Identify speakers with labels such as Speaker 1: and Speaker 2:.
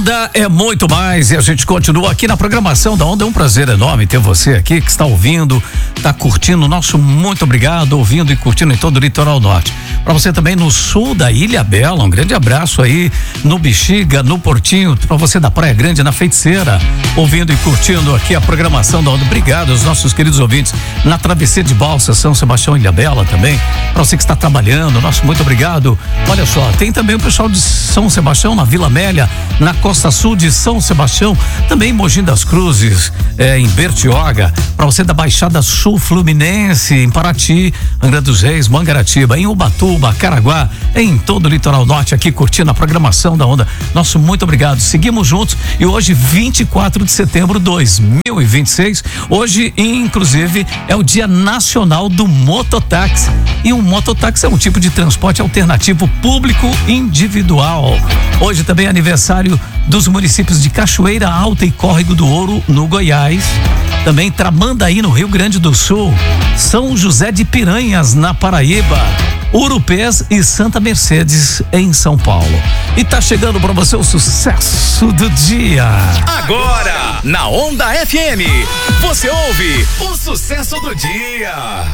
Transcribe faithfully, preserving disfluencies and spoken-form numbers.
Speaker 1: Onda é muito mais e a gente continua aqui na programação da Onda. É um prazer enorme ter você aqui que está ouvindo, está curtindo. Nosso muito obrigado, ouvindo e curtindo em todo o litoral norte. Para você também no sul da Ilha Bela, um grande abraço aí no Bexiga, no Portinho, para você da Praia Grande, na Feiticeira, ouvindo e curtindo aqui a programação da Onda. Obrigado aos nossos queridos ouvintes na Travesseira de Balsa, São Sebastião, Ilha Bela também. Para você que está trabalhando, nosso muito obrigado. Olha só, tem também o pessoal de São Sebastião, na Vila Amélia, na costa sul de São Sebastião, também em Mogi das Cruzes, é, em Bertioga, para você da Baixada Sul Fluminense, em Paraty, Angra dos Reis, Mangaratiba, em Ubatuba, Caraguá, em todo o litoral norte aqui curtindo a programação da Onda. Nosso muito obrigado. Seguimos juntos e hoje, vinte e quatro de setembro de dois mil e vinte e seis, hoje inclusive é o Dia Nacional do Mototáxi. E um mototáxi é um tipo de transporte alternativo público individual. Hoje também é aniversário dos municípios de Cachoeira Alta e Córrego do Ouro, no Goiás. Também Tramandaí, no Rio Grande do Sul. São José de Piranhas, na Paraíba. Urupês e Santa Mercedes, em São Paulo. E tá chegando para você o sucesso do dia.
Speaker 2: Agora, na Onda F M, você ouve o sucesso do dia.